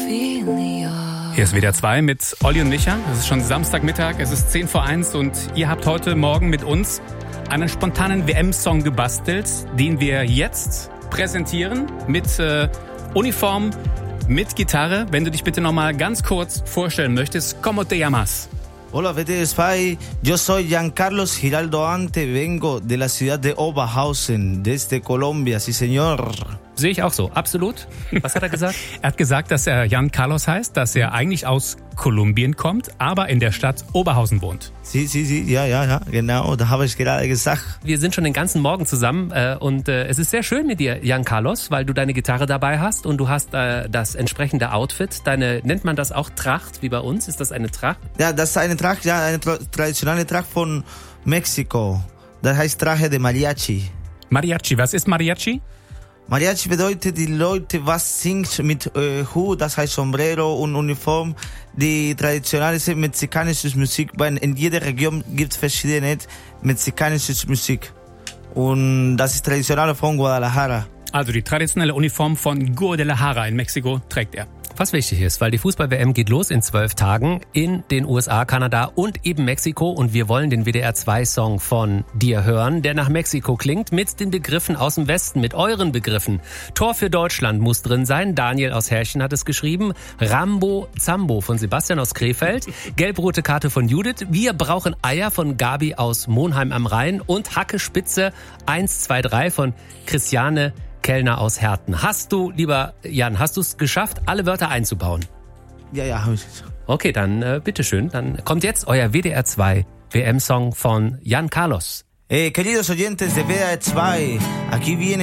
Hier ist WDR 2 mit Olli und Micha. Es ist schon Samstagmittag, es ist 10:10 und ihr habt heute Morgen mit uns einen spontanen WM-Song gebastelt, den wir jetzt präsentieren mit Uniform, mit Gitarre. Wenn du dich bitte nochmal ganz kurz vorstellen möchtest. ¿Cómo te llamas? Hola WDR2, yo soy Giancarlos Giraldo Ante, vengo de la ciudad de Oberhausen, desde Colombia, sí señor. Sehe ich auch so, absolut. Was hat er gesagt? Er hat gesagt, dass er Jan Carlos heißt, dass er eigentlich aus Kolumbien kommt, aber in der Stadt Oberhausen wohnt. Sí, ja, genau, da habe ich gerade gesagt. Wir sind schon den ganzen Morgen zusammen und es ist sehr schön mit dir, Jan Carlos, weil du deine Gitarre dabei hast und du hast das entsprechende Outfit. Nennt man das auch Tracht, wie bei uns? Ist das eine Tracht? Ja, das ist eine Tracht, ja, eine traditionelle Tracht von Mexiko. Das heißt Traje de Mariachi. Mariachi, was ist Mariachi? Mariachi bedeutet, die Leute, was singt mit Hut, das heißt Sombrero und Uniform. Die traditionelle mexikanische Musik, weil in jeder Region gibt es verschiedene mexikanische Musik. Und das ist traditionell von Guadalajara. Also die traditionelle Uniform von Guadalajara in Mexiko trägt er. Was wichtig ist, weil die Fußball-WM geht los in 12 Tagen in den USA, Kanada und eben Mexiko. Und wir wollen den WDR-2-Song von dir hören, der nach Mexiko klingt, mit den Begriffen aus dem Westen, mit euren Begriffen. Tor für Deutschland muss drin sein. Daniel aus Herrchen hat es geschrieben. Rambo Zambo von Sebastian aus Krefeld. Gelb-rote Karte von Judith. Wir brauchen Eier von Gabi aus Monheim am Rhein. Und Hacke Spitze 123 von Christiane Kellner aus Herten. Hast du, lieber Jan, es geschafft, alle Wörter einzubauen? Ja, habe ich. Okay, dann bitteschön. Dann kommt jetzt euer WDR 2 WM-Song von Jan Carlos. Queridos oyentes de WDR 2, aquí viene